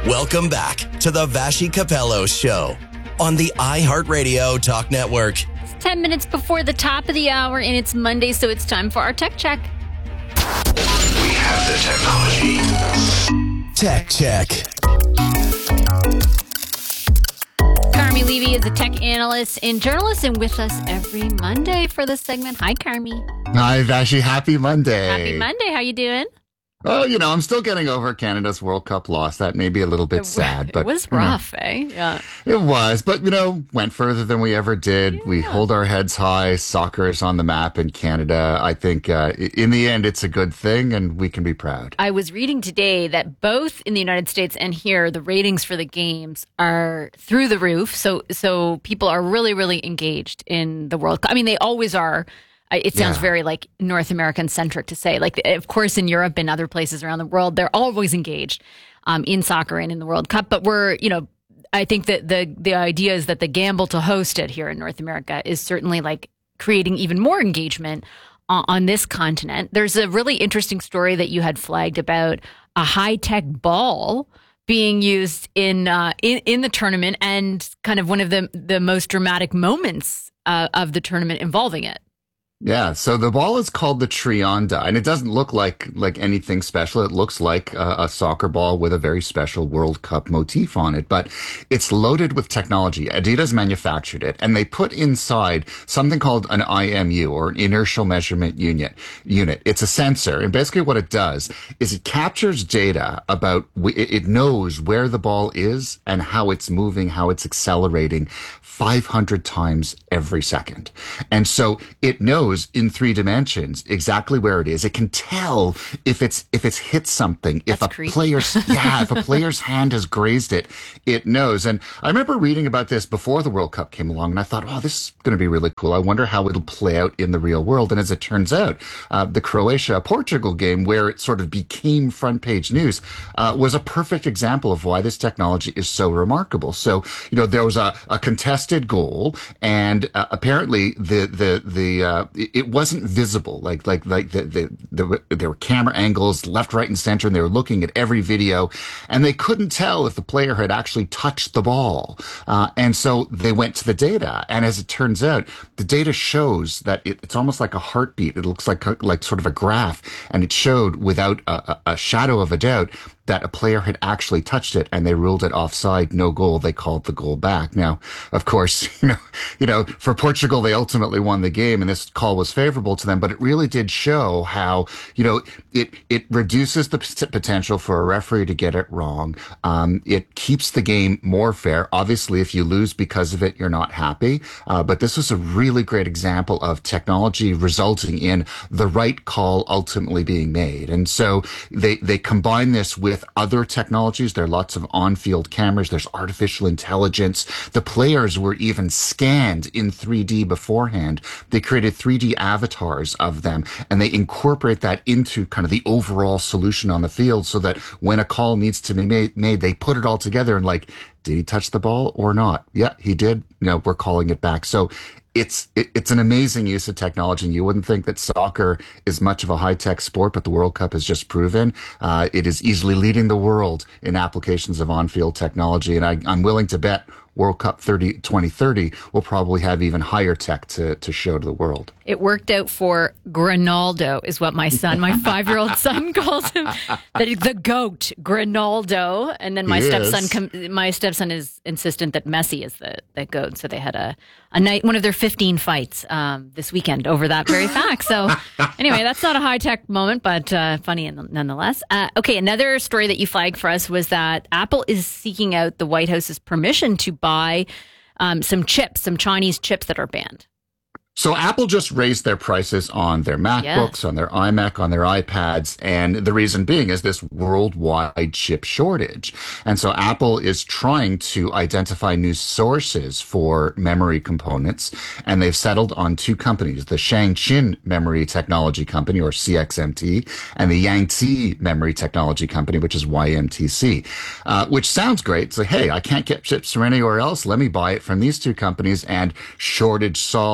Welcome back to the Vassy Capello Show on the iHeartRadio Talk Network. It's 10 minutes before the top of the hour, and it's Monday, so it's time for our Tech Check. We have the technology. Tech Check. Carmi Levy is a tech analyst and journalist, and with us every Monday for this segment. Hi, Carmi. Hi, Vassy. Happy Monday. Happy Monday. How you doing? Oh, I'm still getting over Canada's World Cup loss. That may be a little bit sad, but it was rough, eh? Yeah. It was, but went further than we ever did. Yeah. We hold our heads high. Soccer is on the map in Canada. I think in the end, it's a good thing, and we can be proud. I was reading today that both in the United States and here, the ratings for the games are through the roof. So people are really, really engaged in the World Cup. I mean, they always are. It sounds very like North American centric to say, like, of course, in Europe and other places around the world, they're always engaged in soccer and in the World Cup. But I think that the idea is that the gamble to host it here in North America is certainly like creating even more engagement on this continent. There's a really interesting story that you had flagged about a high-tech ball being used in the tournament, and kind of one of the most dramatic moments of the tournament involving it. Yeah, so the ball is called the Trionda, and it doesn't look like anything special. It looks like a soccer ball with a very special World Cup motif on it, but it's loaded with technology. Adidas manufactured it, and they put inside something called an IMU, or an inertial measurement unit. It's a sensor, and basically what it does is it captures data about, it knows where the ball is and how it's moving, how it's accelerating 500 times every second. And so it knows in 3 dimensions exactly where it is. It can tell if it's hit something, if a player's hand has grazed it, it knows. And I remember reading about this before the World Cup came along, and I thought, oh, this is going to be really cool. I wonder how it'll play out in the real world. And as it turns out, the Croatia-Portugal game, where it sort of became front page news, was a perfect example of why this technology is so remarkable. So, there was a contested goal, and apparently it wasn't visible. There were camera angles left, right, and center, and they were looking at every video, and they couldn't tell if the player had actually touched the ball. And so they went to the data, and as it turns out, the data shows that it's almost like a heartbeat. It looks like sort of a graph, and it showed without a shadow of a doubt that a player had actually touched it, and they ruled it offside, no goal. They called the goal back. Now, of course, for Portugal, they ultimately won the game, and this call was favorable to them, but it really did show how, it reduces the potential for a referee to get it wrong. It keeps the game more fair. Obviously, if you lose because of it, you're not happy. But this was a really great example of technology resulting in the right call ultimately being made. And so they combine this with other technologies. There are lots of on-field cameras. There's artificial intelligence. The players were even scanned in 3D beforehand. They created 3D avatars of them, and they incorporate that into kind of the overall solution on the field, so that when a call needs to be made, they put it all together and did he touch the ball or not? Yeah, he did. We're calling it back. So it's an amazing use of technology. And you wouldn't think that soccer is much of a high-tech sport, but the World Cup has just proven it is easily leading the world in applications of on-field technology. And I'm willing to bet World Cup 2030 will probably have even higher tech to show to the world. It worked out for Grinaldo, is what my 5-year-old son calls him. The GOAT, Grinaldo. And then my stepson is insistent that Messi is the GOAT. So they had a night, one of their 15 fights this weekend over that very fact. So anyway, that's not a high-tech moment, but funny nonetheless. Okay, another story that you flagged for us was that Apple is seeking out the White House's permission to buy some Chinese chips that are banned. So Apple just raised their prices on their MacBooks, on their iMac, on their iPads, and the reason being is this worldwide chip shortage. And so Apple is trying to identify new sources for memory components, and they've settled on 2 companies, the Shangqin Memory Technology Company, or CXMT, and the Yangtze Memory Technology Company, which is YMTC, which sounds great. So, hey, I can't get chips from anywhere else. Let me buy it from these 2 companies, and shortage solved, price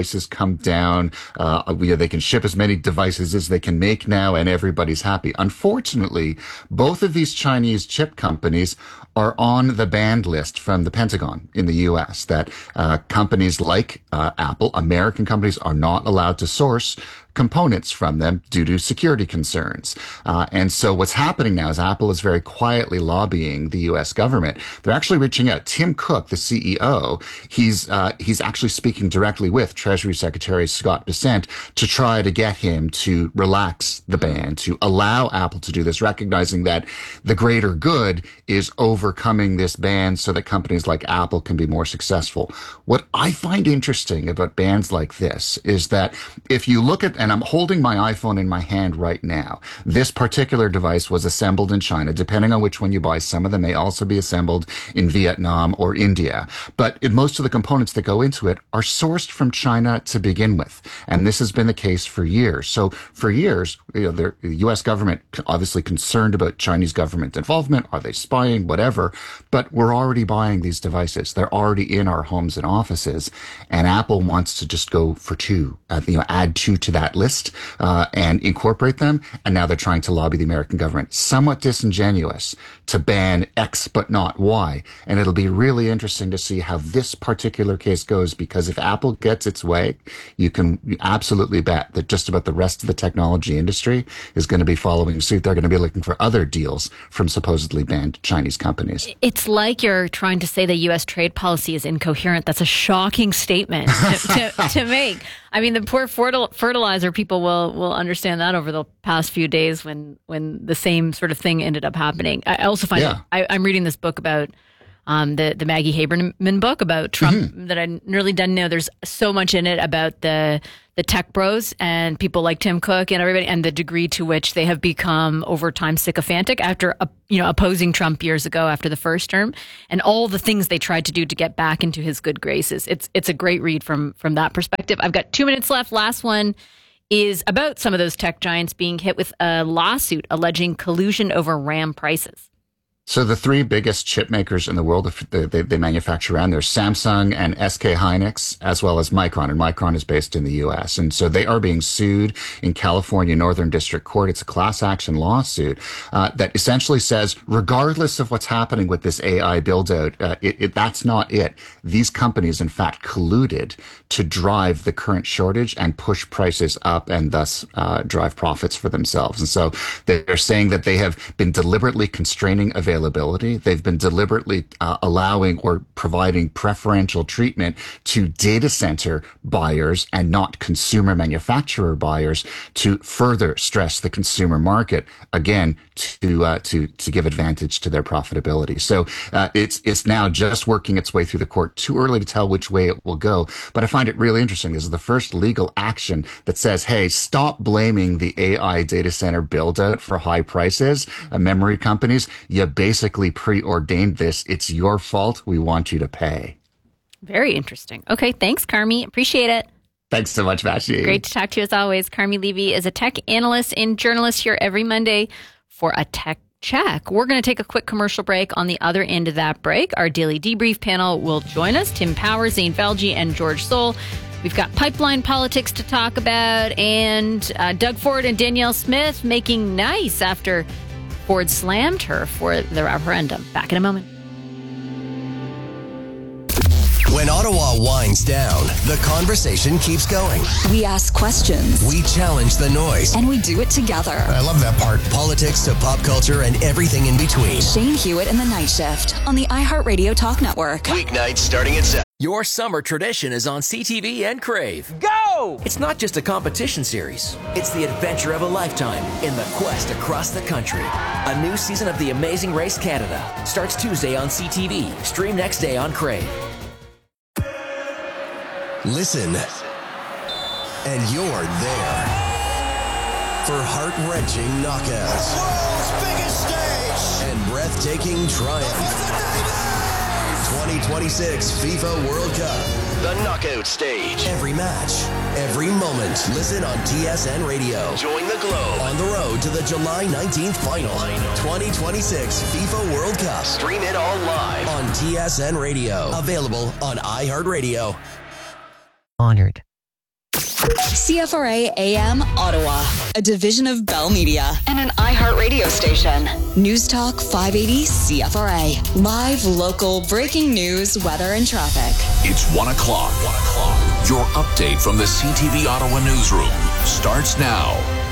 prices come down. They can ship as many devices as they can make now, and everybody's happy. Unfortunately, both of these Chinese chip companies are on the banned list from the Pentagon in the U.S. that companies like Apple, American companies, are not allowed to source components from them due to security concerns. And so what's happening now is Apple is very quietly lobbying the U.S. government. They're actually reaching out. Tim Cook, the CEO, he's actually speaking directly with Treasury Secretary Scott Bessent to try to get him to relax the ban, to allow Apple to do this, recognizing that the greater good is overcoming this ban so that companies like Apple can be more successful. What I find interesting about bans like this is that if you look at, and I'm holding my iPhone in my hand right now. This particular device was assembled in China. Depending on which one you buy, some of them may also be assembled in Vietnam or India. But most of the components that go into it are sourced from China to begin with. And this has been the case for years. So for years, the U.S. government obviously concerned about Chinese government involvement. Are they spying? Whatever. But we're already buying these devices. They're already in our homes and offices. And Apple wants to just go for two, add two to that list and incorporate them. And now they're trying to lobby the American government. Somewhat disingenuous to ban X but not Y. And it'll be really interesting to see how this particular case goes, because if Apple gets its way, you can absolutely bet that just about the rest of the technology industry is going to be following suit. They're going to be looking for other deals from supposedly banned Chinese companies. It's like you're trying to say the U.S. trade policy is incoherent. That's a shocking statement to make. I mean, the poor fertilizer people will understand that over the past few days when the same sort of thing ended up happening. I also find I'm reading this book about the Maggie Haberman book about Trump that I really didn't know. There's so much in it about the tech bros and people like Tim Cook and everybody, and the degree to which they have become over time sycophantic after opposing Trump years ago after the first term, and all the things they tried to do to get back into his good graces. It's a great read from that perspective. I've got 2 minutes left. Last one is about some of those tech giants being hit with a lawsuit alleging collusion over RAM prices. So the three biggest chip makers in the world, they manufacture around, there's Samsung and SK Hynix, as well as Micron. And Micron is based in the U.S. And so they are being sued in California Northern District Court. It's a class action lawsuit that essentially says, regardless of what's happening with this AI build out, that's not it. These companies, in fact, colluded to drive the current shortage and push prices up and thus drive profits for themselves. And so they're saying that they have been deliberately constraining availability. They've been deliberately allowing or providing preferential treatment to data center buyers and not consumer manufacturer buyers to further stress the consumer market, again, to give advantage to their profitability. So it's now just working its way through the court. Too early to tell which way it will go. But I find it really interesting. This is the first legal action that says, hey, stop blaming the AI data center build out for high prices, memory companies. You basically preordained this. It's your fault. We want you to pay. Very interesting. Okay, thanks, Carmi. Appreciate it. Thanks so much, Vashi. Great to talk to you as always. Carmi Levy is a tech analyst and journalist here every Monday for a tech check. We're going to take a quick commercial break. On the other end of that break, our daily debrief panel will join us. Tim Power, Zane Felgi, and George Soul. We've got pipeline politics to talk about, and Doug Ford and Danielle Smith making nice after Ford slammed her for the referendum. Back in a moment. When Ottawa winds down, the conversation keeps going. We ask questions. We challenge the noise. And we do it together. I love that part. Politics to pop culture and everything in between. Shane Hewitt and the Night Shift on the iHeartRadio Talk Network. Weeknights starting at 7. Your summer tradition is on CTV and Crave. Go! It's not just a competition series. It's the adventure of a lifetime in the quest across the country. A new season of The Amazing Race Canada starts Tuesday on CTV. Stream next day on Crave. Listen, and you're there for heart-wrenching knockouts. The world's biggest stage! And breathtaking triumph. 2026 FIFA World Cup. The knockout stage. Every match, every moment. Listen on TSN Radio. Join the Globe on the road to the July 19th final. 2026 FIFA World Cup. Stream it all live on TSN Radio. Available on iHeartRadio. Honored CFRA AM Ottawa, a division of Bell Media and an iHeart radio station. News Talk 580 CFRA. Live, local, breaking news, weather, and traffic. It's 1 o'clock. Your update from the CTV Ottawa newsroom starts now.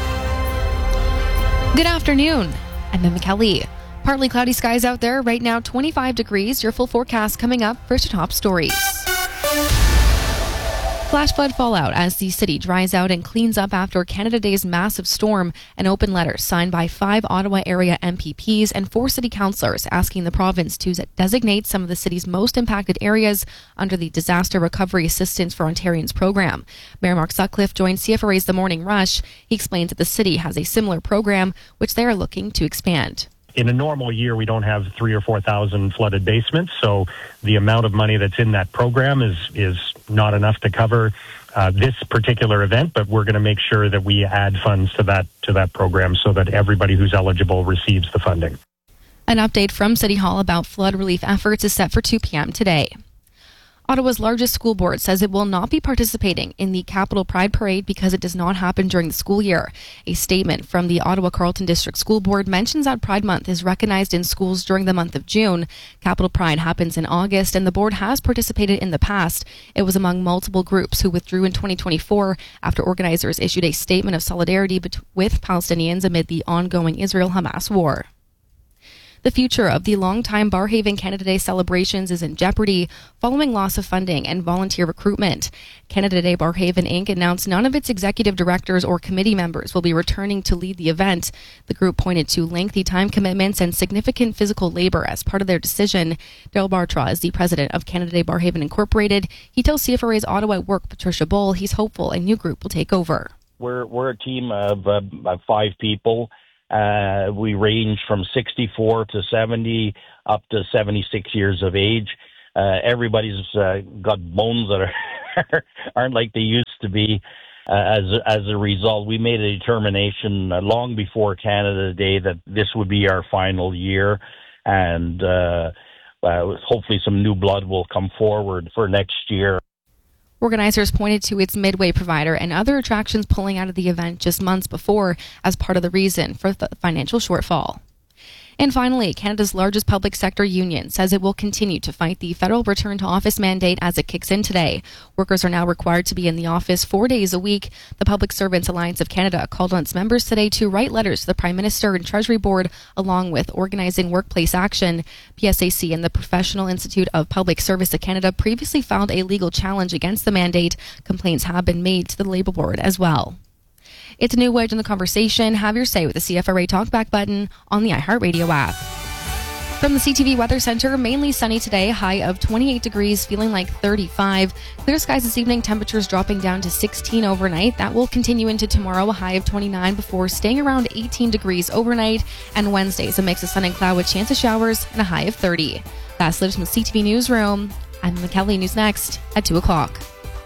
Good afternoon. I'm Emma Kelly. Partly cloudy skies out there. Right now, 25 degrees. Your full forecast coming up. First, top stories. Flash flood fallout as the city dries out and cleans up after Canada Day's massive storm. An open letter signed by 5 Ottawa area MPPs and 4 city councillors asking the province to designate some of the city's most impacted areas under the Disaster Recovery Assistance for Ontarians program. Mayor Mark Sutcliffe joined CFRA's The Morning Rush. He explains that the city has a similar program, which they are looking to expand. In a normal year, we don't have 3,000 or 4,000 flooded basements, so the amount of money that's in that program is not enough to cover this particular event. But we're going to make sure that we add funds to that program so that everybody who's eligible receives the funding. An update from City Hall about flood relief efforts is set for 2 p.m. today. Ottawa's largest school board says it will not be participating in the Capital Pride Parade because it does not happen during the school year. A statement from the Ottawa Carleton District School Board mentions that Pride Month is recognized in schools during the month of June. Capital Pride happens in August, and the board has participated in the past. It was among multiple groups who withdrew in 2024 after organizers issued a statement of solidarity with Palestinians amid the ongoing Israel-Hamas war. The future of the longtime Barrhaven Canada Day celebrations is in jeopardy following loss of funding and volunteer recruitment. Canada Day Barrhaven Inc. announced none of its executive directors or committee members will be returning to lead the event. The group pointed to lengthy time commitments and significant physical labor as part of their decision. Daryl Bartra is the president of Canada Day Barrhaven Incorporated. He tells CFRA's Ottawa Work Patricia Bull he's hopeful a new group will take over. We're a team of 5 people. We range from 64 to 70 up to 76 years of age. Everybody's got bones that aren't like they used to be. As a result, we made a determination long before Canada Day that this would be our final year, and hopefully some new blood will come forward for next year. Organizers pointed to its Midway provider and other attractions pulling out of the event just months before as part of the reason for the financial shortfall. And finally, Canada's largest public sector union says it will continue to fight the federal return to office mandate as it kicks in today. Workers are now required to be in the office 4 days a week. The Public Servants Alliance of Canada called on its members today to write letters to the Prime Minister and Treasury Board, along with organizing workplace action. PSAC and the Professional Institute of Public Service of Canada previously filed a legal challenge against the mandate. Complaints have been made to the Labour Board as well. It's a new wedge in the conversation. Have your say with the CFRA Talkback button on the iHeartRadio app. From the CTV Weather Center, mainly sunny today, high of 28 degrees, feeling like 35. Clear skies this evening, temperatures dropping down to 16 overnight. That will continue into tomorrow, a high of 29 before staying around 18 degrees overnight. And Wednesday's a mix of sun and cloud with chance of showers and a high of 30. That's Lives from the CTV Newsroom. I'm McKelly. News next at 2 o'clock.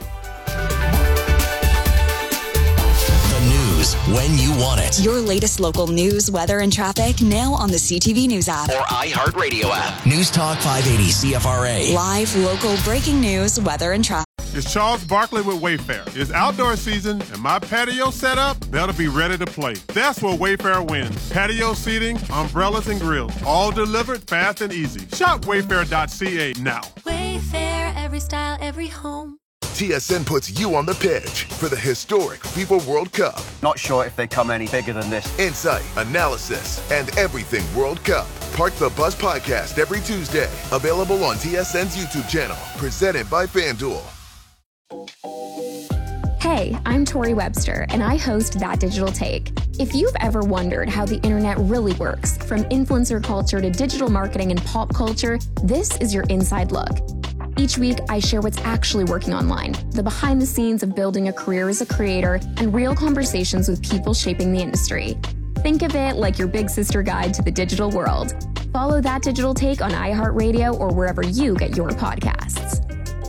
When you want it. Your latest local news, weather, and traffic now on the CTV News app. Or iHeartRadio app. News Talk 580 CFRA. Live, local, breaking news, weather, and traffic. It's Charles Barkley with Wayfair. It's outdoor season, and my patio setup better be ready to play. That's where Wayfair wins. Patio seating, umbrellas, and grills. All delivered fast and easy. Shop wayfair.ca now. Wayfair, every style, every home. TSN puts you on the pitch for the historic FIFA World Cup. Not sure if they come any bigger than this. Insight, analysis, and everything World Cup. Park the Bus podcast every Tuesday. Available on TSN's YouTube channel. Presented by FanDuel. Hey, I'm Tori Webster, and I host That Digital Take. If you've ever wondered how the internet really works, from influencer culture to digital marketing and pop culture, this is your inside look. Each week, I share what's actually working online, the behind the scenes of building a career as a creator, and real conversations with people shaping the industry. Think of it like your big sister guide to the digital world. Follow That Digital Take on iHeartRadio or wherever you get your podcasts.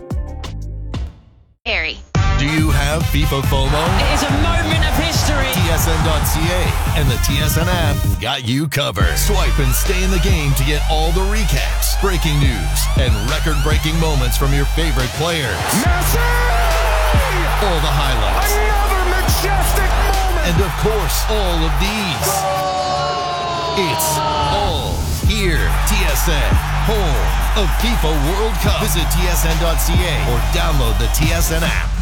Harry. Do you have FIFA FOMO? It is a moment of history. TSN.ca and the TSN app got you covered. Swipe and stay in the game to get all the recaps, breaking news, and record-breaking moments from your favorite players. Messi! All the highlights. Another majestic moment. And of course, all of these. It's all here. TSN, home of FIFA World Cup. Visit tsn.ca or download the TSN app.